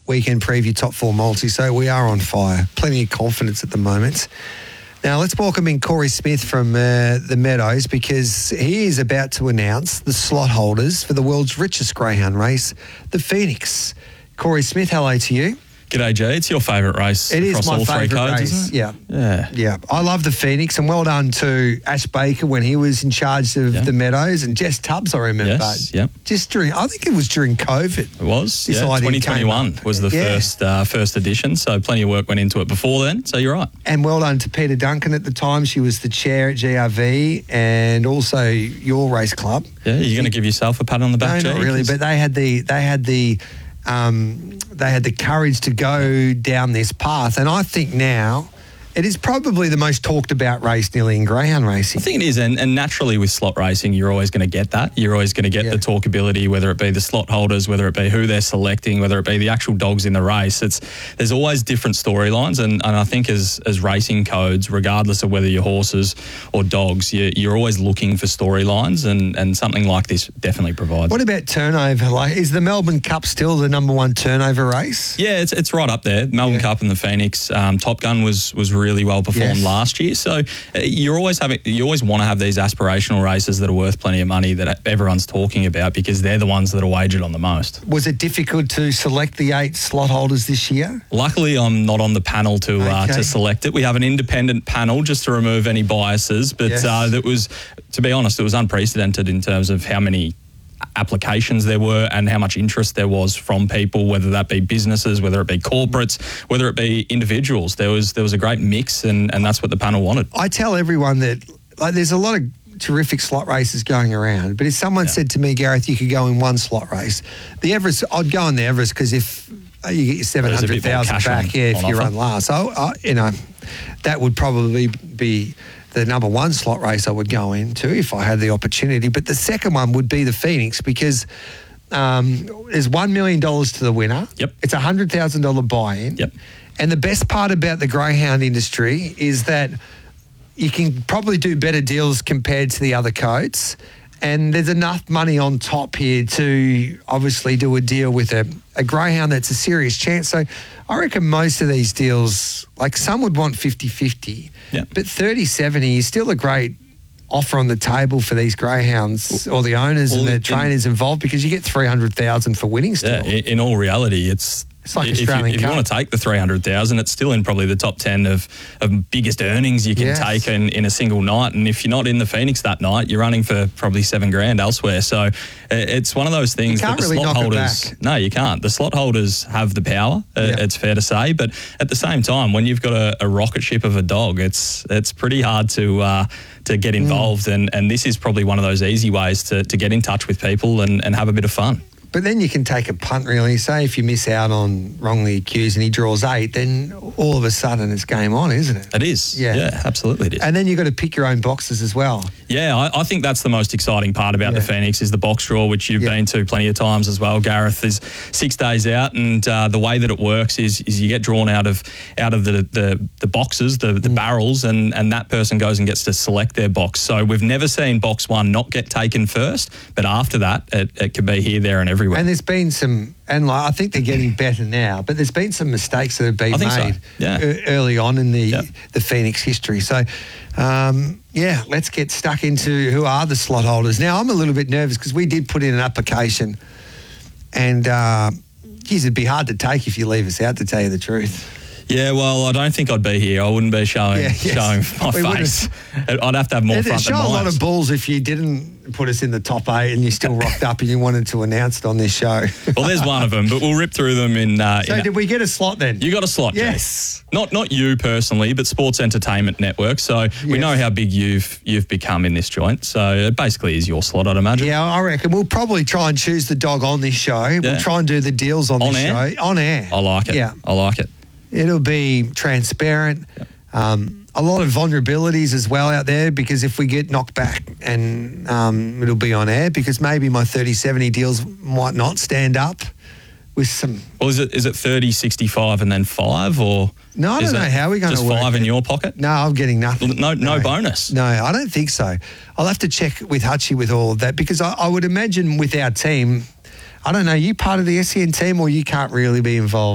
weekend preview top four multi, so we are on fire. Plenty of confidence at the moment. Now, let's welcome in Corey Smith from the Meadows, because he is about to announce the slot holders for the world's richest greyhound race, the Phoenix. Corey Smith, hello to you. G'day, Jay. It's your favourite race. It is across my all three favourite codes, race. isn't it? Yeah. I love the Phoenix, and well done to Ash Baker when he was in charge of the Meadows, and Jess Tubbs, I remember. Yes, yep. I think it was during COVID. It was. This Yeah, idea 2021 came up. was the first edition, so plenty of work went into it before then, so you're right. And well done to Peter Duncan at the time. She was the chair at GRV and also your race club. Yeah, you're going to give yourself a pat on the back, No, Jay? not really, but they had the courage to go down this path, and I think now it is probably the most talked about race nearly in greyhound racing. I think it is, and naturally with slot racing, you're always going to get that. You're always going to get the talkability, whether it be the slot holders, whether it be who they're selecting, whether it be the actual dogs in the race. There's always different storylines, and I think as racing codes, regardless of whether you're horses or dogs, you're always looking for storylines, and something like this definitely provides. What about turnover? Like, is the Melbourne Cup still the number one turnover race? Yeah, it's right up there. Melbourne Cup and the Phoenix. Top Gun was really well performed last year. So you always want to have these aspirational races that are worth plenty of money that everyone's talking about, because they're the ones that are wagered on the most. Was it difficult to select the 8 slot holders this year? Luckily, I'm not on the panel to select it. We have an independent panel just to remove any biases, but that was, to be honest, it was unprecedented in terms of how many applications there were and how much interest there was from people, whether that be businesses, whether it be corporates, whether it be individuals. There was a great mix, and that's what the panel wanted. I tell everyone that there's a lot of terrific slot races going around, but if someone said to me, Gareth, you could go in one slot race, the Everest, I'd go in the Everest, because if you get your 700,000 back, if you run last, so that would probably be the number one slot race I would go into if I had the opportunity. But the second one would be the Phoenix, because there's $1 million to the winner. Yep. It's a $100,000 buy-in. Yep. And the best part about the greyhound industry is that you can probably do better deals compared to the other codes. And there's enough money on top here to obviously do a deal with a greyhound that's a serious chance. So I reckon most of these deals, like some would want 50-50, but 30-70 is still a great offer on the table for these greyhounds or the owners and the trainers involved, because you get $300,000 for winning still. Yeah, in all reality, it's like if Australian you want to take the $300,000, it's still in probably the top 10 of biggest earnings you can take in a single night. And if you're not in the Phoenix that night, you're running for probably $7,000 elsewhere. So it's one of those things that the slot holders. No, you can't. The slot holders have the power. It's fair to say, but at the same time, when you've got a rocket ship of a dog, it's pretty hard to get involved. And this is probably one of those easy ways to get in touch with people and have a bit of fun. But then you can take a punt, really. Say if you miss out on wrongly accused and he draws 8, then all of a sudden it's game on, isn't it? It is. Yeah, absolutely it is. And then you've got to pick your own boxes as well. Yeah, I think that's the most exciting part about the Phoenix is the box draw, which you've been to plenty of times as well, Gareth. There's 6 days out, and the way that it works is you get drawn out of the boxes, the barrels, and that person goes and gets to select their box. So we've never seen box 1 not get taken first, but after that, it could be here, there and everywhere. And there's been some, and I think they're getting better now, but there's been some mistakes that have been made early on in the Phoenix history. So, let's get stuck into who are the slot holders. Now, I'm a little bit nervous because we did put in an application, and, it'd be hard to take if you leave us out, to tell you the truth. Yeah, well, I don't think I'd be here. I wouldn't be showing my face. I'd have to have more front than show a lot of balls if you didn't put us in the top 8 and you still rocked up and you wanted to announce it on this show. Well, there's one of them, but we'll rip through them in... So did we get a slot then? You got a slot, yes. Jay. Not you personally, but Sports Entertainment Network. So we know how big you've become in this joint. So it basically is your slot, I'd imagine. Yeah, I reckon we'll probably try and choose the dog on this show. Yeah. We'll try and do the deals on this show. On air. I like it. Yeah. I like it. It'll be transparent. A lot of vulnerabilities as well out there, because if we get knocked back, and it'll be on air, because maybe my 30-70 deals might not stand up with some... Well, is it 30, 65 and then 5, or... No, I don't know how we're going to work just 5 in your pocket? No, I'm getting nothing. No bonus? No, I don't think so. I'll have to check with Hutchie with all of that, because I would imagine with our team, I don't know, you part of the SEN team or you can't really be involved?